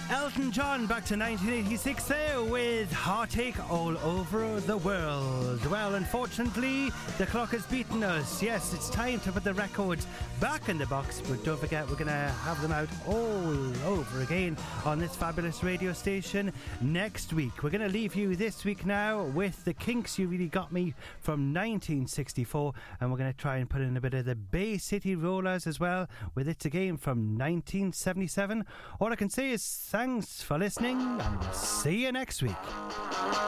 Elton John back to 1986 there with Heartache All Over the World. Well, unfortunately, the clock has beaten us. Yes, it's time to put the records back in the box, but don't forget we're going to have them out all over again on this fabulous radio station next week. We're going to leave you this week now with the Kinks, You Really Got Me from 1964, and we're going to try and put in a bit of the Bay City Rollers as well with It's a Game from 1977. All I can say is thanks for listening and see you next week.